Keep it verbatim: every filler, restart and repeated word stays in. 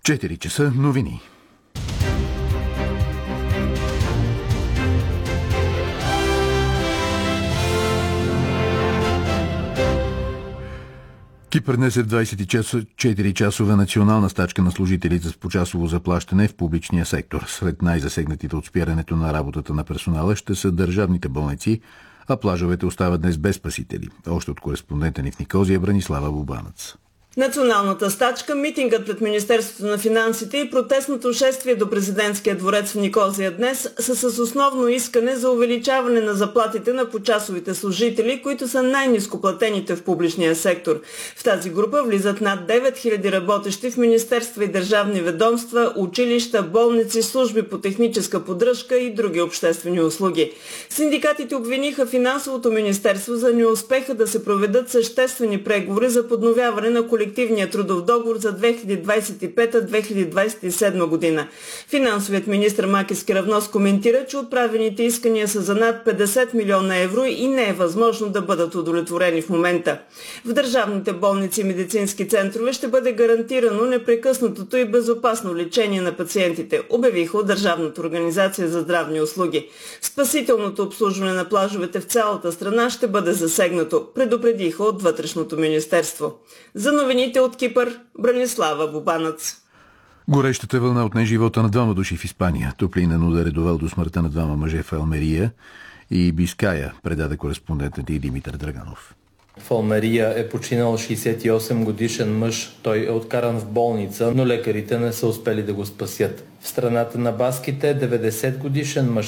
четири часа новини. Кипър днесе в двадесет и четири часова национална стачка на служителите с почасово заплащане в публичния сектор. Сред най-засегнатите от спирането на работата на персонала ще са държавните болници, а плажовете остават днес без спасители. Още от кореспондента ни в Никозия Бранислава Бубанец. Националната стачка, митингът пред Министерството на финансите и протестното шествие до президентския дворец в Никозия днес са с основно искане за увеличаване на заплатите на почасовите служители, които са най-ниско платените в публичния сектор. В тази група влизат над девет хиляди работещи в министерства и държавни ведомства, училища, болници, служби по техническа поддръжка и други обществени услуги. Синдикатите обвиниха финансовото министерство за неуспеха да се проведат съществени преговори за подновяване на колективния трудов договор за две хиляди двадесет и пета - две хиляди двадесет и седма година. Финансовият министр Макис Киравнос коментира, че отправените искания са за над петдесет милиона евро и не е възможно да бъдат удовлетворени в момента. В държавните болници и медицински центрове ще бъде гарантирано непрекъснатото и безопасно лечение на пациентите, обявиха от Държавната организация за здравни услуги. Спасителното обслужване на плажовете в цялата страна ще бъде засегнато, предупредиха от Вътрешното министерство. За новините от Кипър, Бранислава Бубанец. Горещата вълна отне живота на двама души в Испания. Топлинен удар е довел до смъртта на двама мъже в Алмерия и Биская, предаде кореспондентът и Димитър Драганов. В Алмерия е починал шейсет и осем годишен мъж. Той е откаран в болница, но лекарите не са успели да го спасят. В страната на баските деветдесет годишен мъж